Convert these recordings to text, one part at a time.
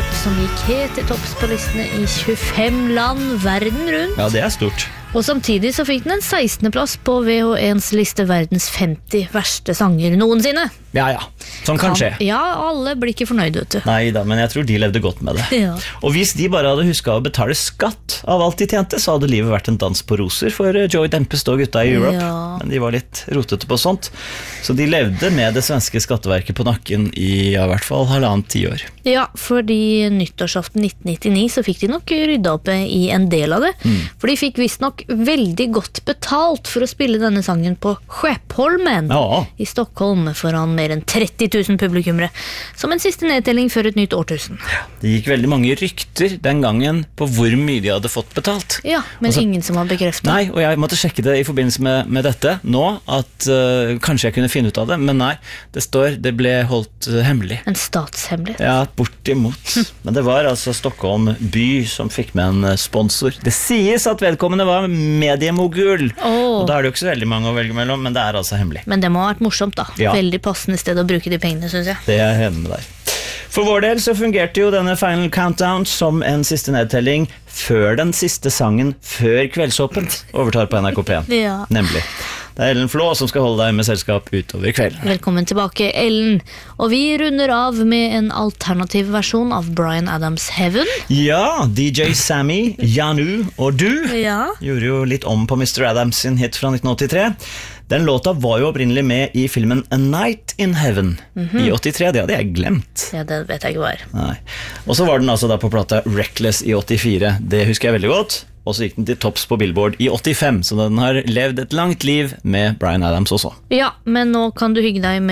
Heart, som gikk helt til topps på listene i 25 land verden rundt. Ja, det stort. Og samtidig så fikk den en 16. plass på VH1s liste verdens 50 verste sanger noensinne. Ja, sånn kan skje. Ja, alle blir ikke fornøyd, vet du. Neida, men jeg tror de levde godt med det. Ja. Og hvis de bare hadde husket å betale skatt av alt de tjente, så hadde livet vært en dans på roser for Joey Dempest og gutta i Europe. Ja. Men de var litt rotete på sånt. Så de levde med det svenske skatteverket på nakken i hvert fall 1,5 år. Ja, fordi nyttårsaften 1999 så fikk de nok rydda opp i en del av det. For de fikk visst nok veldig godt betalt for å spille denne sangen på Skeppholmen i Stockholm foran mer enn 30 000 publikummere, som en siste nedtelling før et nytt årtusen. Det gikk veldig mange rykter den gangen på hvor mye de hadde fått betalt. Ja, men ingen som har bekreftet. Nei, og jeg måtte sjekke det i forbindelse med dette nå, at kanskje jeg kunne finne ut av det, men nei, det ble holdt hemmelig. En statshemmelighet. Ja, bortimot. Men det var altså Stockholm by som fikk med en sponsor. Det sies at vedkommende var mediemogul, og da er det jo ikke så veldig mange å velge mellom, men det er altså hemmelig. Men det må ha vært morsomt da. Ja. Veldig passende sted å bruke de pengene, synes jeg. Det er jeg enig med deg. For vår del så fungerte jo denne Final Countdown som en siste nedtelling før den siste sangen før Kveldsåpent overtar på NRK P1. Ja. Nemlig. Det er Ellen Flå som skal holde deg med selskap utover kvelden. Velkommen tilbake, Ellen. Og vi runder av med en alternativ versjon av Bryan Adams' Heaven. Ja, DJ Sammy, Janu og du gjorde jo litt om på Mr. Adams sin hit fra 1983. Den låta var jo opprinnelig med i filmen A Night in Heaven i 83, det hadde jeg glemt. Ja, det vet jeg ikke hva er. Nei. Og så var den altså da på plata Reckless i 84, det husker jeg veldig godt. Og så gikk den til topps på Billboard i 85, så den har levd et langt liv med Bryan Adams også. Ja, men nå kan du hygge deg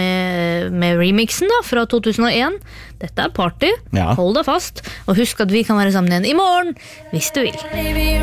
med remixen da, fra 2001. Dette er party, hold deg fast, og husk at vi kan være sammen igjen i morgen, hvis du vil.